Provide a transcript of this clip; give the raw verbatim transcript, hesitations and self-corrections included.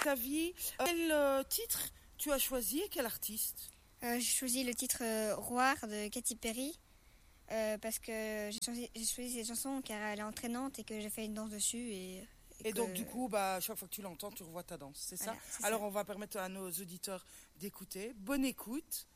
ta vie. Euh, quel euh, titre tu as choisi et quel artiste? Euh, j'ai choisi le titre euh, Roar de Katy Perry euh, parce que j'ai choisi, j'ai choisi cette chanson car elle est entraînante et que j'ai fait une danse dessus. Et, et, Et que... donc du coup, bah, chaque fois que tu l'entends, tu revois ta danse, c'est Voilà, ça? c'est Alors ça. on va permettre à nos auditeurs d'écouter. Bonne écoute.